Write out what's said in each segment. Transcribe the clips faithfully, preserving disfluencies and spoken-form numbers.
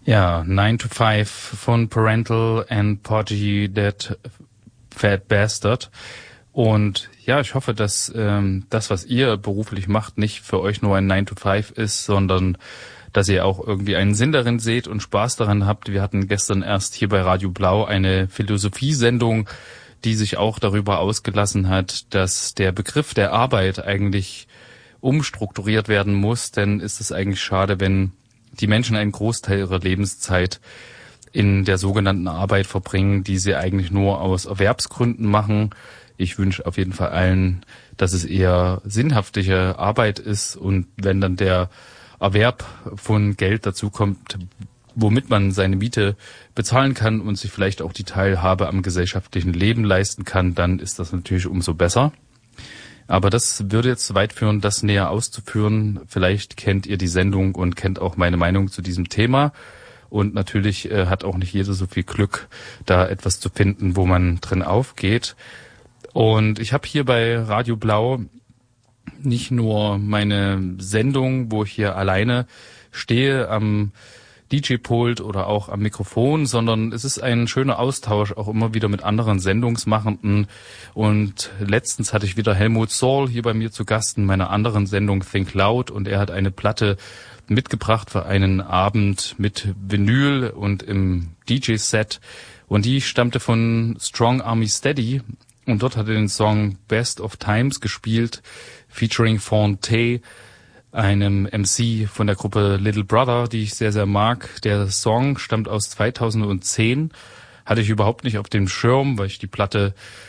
Ja, nine to five von Parental and Porgy That Fat Bastard. Und ja, ich hoffe, dass ähm, das, was ihr beruflich macht, nicht für euch nur ein nine to five ist, sondern dass ihr auch irgendwie einen Sinn darin seht und Spaß daran habt. Wir hatten gestern erst hier bei Radio Blau eine Philosophiesendung, die sich auch darüber ausgelassen hat, dass der Begriff der Arbeit eigentlich umstrukturiert werden muss. Denn ist es eigentlich schade, wenn die Menschen einen Großteil ihrer Lebenszeit in der sogenannten Arbeit verbringen, die sie eigentlich nur aus Erwerbsgründen machen. Ich wünsche auf jeden Fall allen, dass es eher sinnhaftige Arbeit ist und wenn dann der Erwerb von Geld dazu kommt, womit man seine Miete bezahlen kann und sich vielleicht auch die Teilhabe am gesellschaftlichen Leben leisten kann, dann ist das natürlich umso besser. Aber das würde jetzt zu weit führen, das näher auszuführen. Vielleicht kennt ihr die Sendung und kennt auch meine Meinung zu diesem Thema. Und natürlich äh, hat auch nicht jeder so viel Glück, da etwas zu finden, wo man drin aufgeht. Und ich habe hier bei Radio Blau nicht nur meine Sendung, wo ich hier alleine stehe am D J-Pult oder auch am Mikrofon, sondern es ist ein schöner Austausch auch immer wieder mit anderen Sendungsmachenden. Und letztens hatte ich wieder Helmut Saul hier bei mir zu Gast in meiner anderen Sendung Think Loud und er hat eine Platte mitgebracht für einen Abend mit Vinyl und im D J-Set und die stammte von Strong Army Steady und dort hat er den Song Best of Times gespielt, featuring Fonte, einem M C von der Gruppe Little Brother, die ich sehr, sehr mag. Der Song stammt aus zweitausendzehn, hatte ich überhaupt nicht auf dem Schirm, weil ich die Platte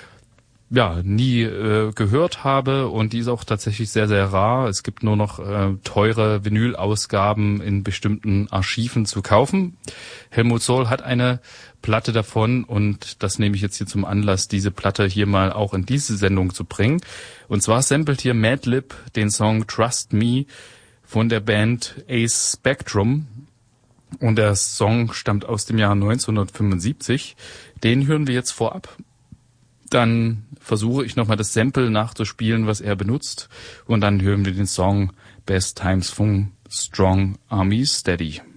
ja nie äh, gehört habe und die ist auch tatsächlich sehr, sehr rar. Es gibt nur noch äh, teure Vinyl-Ausgaben in bestimmten Archiven zu kaufen. Helmut Saul hat eine Platte davon und das nehme ich jetzt hier zum Anlass, diese Platte hier mal auch in diese Sendung zu bringen. Und zwar samplet hier Madlib den Song Trust Me von der Band Ace Spectrum und der Song stammt aus dem Jahr neunzehnhundertfünfundsiebzig. Den hören wir jetzt vorab. Dann versuche ich nochmal das Sample nachzuspielen, was er benutzt und dann hören wir den Song Best Times von Strong Army Steady.